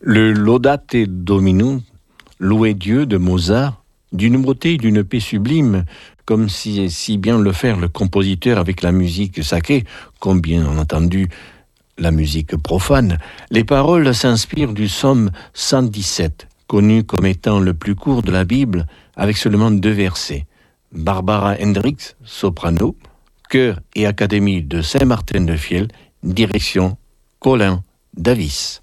Le Laudate Dominum, louer Dieu de Mozart, d'une beauté et d'une paix sublime, comme si bien le faire le compositeur avec la musique sacrée, comme bien entendu la musique profane. Les paroles s'inspirent du psaume 117, connu comme étant le plus court de la Bible, avec seulement 2 versets. Barbara Hendricks, soprano, chœur et académie de Saint-Martin-de-Fiel, direction Colin Davis.